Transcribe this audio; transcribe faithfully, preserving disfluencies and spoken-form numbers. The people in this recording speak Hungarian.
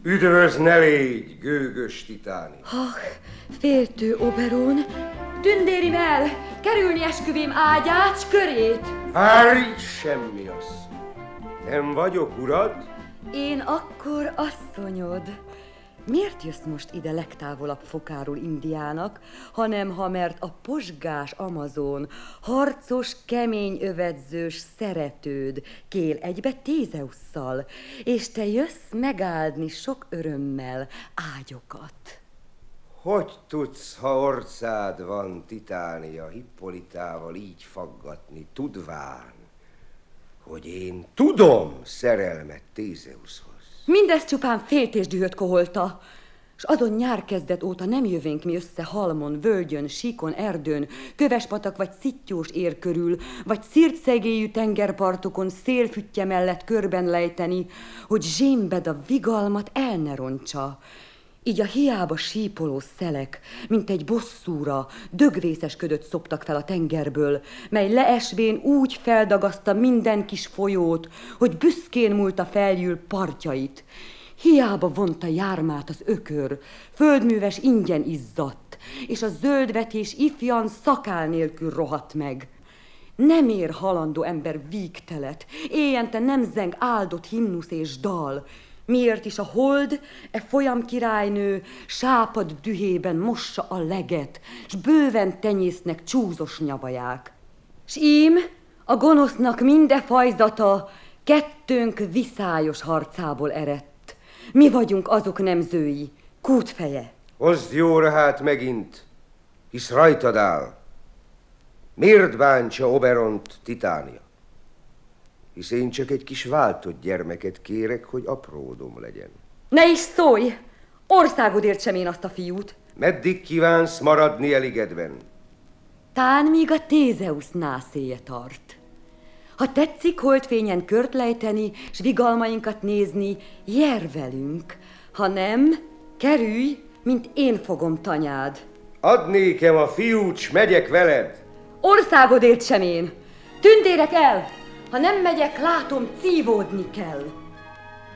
Üdvöz ne légy, gőgös Titánia! Ah, féltő Oberon, tündérim el, kerülni esküvém ágyát, s körét. Várj, semmi az. Nem vagyok urad? Én akkor asszonyod. Miért jössz most ide legtávolabb fokáról Indiának, hanem ha mert a posgás Amazon, harcos, kemény övedzős szeretőd kél egybe Tézeusszal, és te jössz megáldni sok örömmel ágyokat. Hogy tudsz, ha orcád van, Titánia, Hippolitával így faggatni, tudván, hogy én tudom szerelmet Tézeuszhoz? Mindez csupán féltésdühöt koholta, s azon nyár kezdet óta nem jövénk mi össze halmon, völgyön, síkon, erdőn, kövespatak vagy szittyós ér körül, vagy szirtszegélyű tengerpartokon szélfüttye mellett körben lejteni, hogy zsémbed a vigalmat el ne roncsa. Így a hiába sípoló szelek, mint egy bosszúra, dögvészesködött szoptak fel a tengerből, mely leesvén úgy feldagaszta minden kis folyót, hogy büszkén múlta feljül partjait. Hiába vonta jármát az ökör, földműves ingyen izzadt, és a zöldvetés ifjan szakál nélkül rohadt meg. Nem ér halandó ember vígtelet, éjjente nem zeng áldott himnusz és dal. Miért is a hold, e folyam királynő sápad dühében mossa a leget, s bőven tenyésznek csúzos nyavaják. S ím a gonosznak minde fajzata kettőnk viszályos harcából eredt. Mi vagyunk azok nemzői, kútfeje. Hozd jóra hát megint, hisz rajtad áll. Miért bántsa Oberont Titánia? Hisz én csak egy kis váltott gyermeket kérek, hogy apródom legyen. Ne is szólj! Országodért sem én azt a fiút. Meddig kívánsz maradni eligedben? Tán míg a Tézeusz nászéje tart. Ha tetszik holdfényen kört lejteni, s vigalmainkat nézni, jár velünk. Ha nem, kerülj, mint én fogom tanyád. Add nékem a fiút, s megyek veled. Országodért sem én. Tündérek el! Ha nem megyek, látom, cívódni kell.